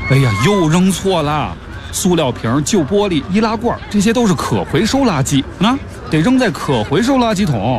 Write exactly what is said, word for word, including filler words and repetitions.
哎呀，又扔错了！塑料瓶、旧玻璃、易拉罐，这些都是可回收垃圾啊，得扔在可回收垃圾桶。